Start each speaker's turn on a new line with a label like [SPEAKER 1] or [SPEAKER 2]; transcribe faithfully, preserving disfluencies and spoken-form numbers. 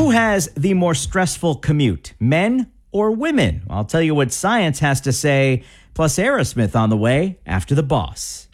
[SPEAKER 1] Who has the more stressful commute, men or women? I'll tell you what science has to say, plus Aerosmith on the way after the boss.